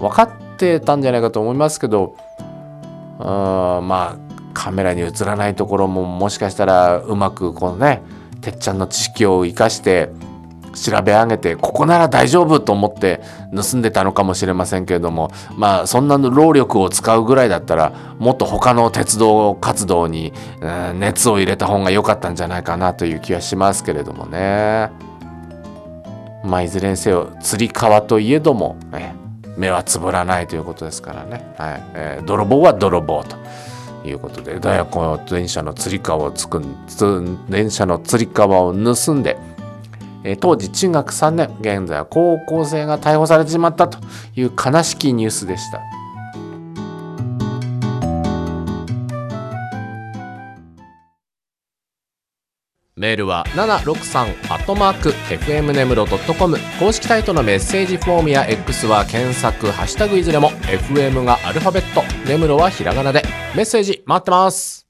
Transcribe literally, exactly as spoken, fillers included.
分かってたんじゃないかと思いますけど、うーんまあカメラに映らないところももしかしたらうまくこのねてっちゃんの知識を生かして調べ上げてここなら大丈夫と思って盗んでたのかもしれませんけれども、まあそんなの労力を使うぐらいだったらもっと他の鉄道活動に、うん、熱を入れた方が良かったんじゃないかなという気はしますけれどもね。まあいずれにせよつり革といえども、ね、目はつぶらないということですからね、はいえー、泥棒は泥棒ということで、だこの電車のつり革をつく電車のつり革を盗んで、えー、当時中学さんねん、現在は高校生が逮捕されてしまったという悲しきニュースでした。メールはななろくさんアットマーク エフエム ネムロ ドットコム、 公式サイトのメッセージフォームや X は検索ハッシュタグいずれも エフエム がアルファベット、ネムロはひらがなでメッセージ待ってます。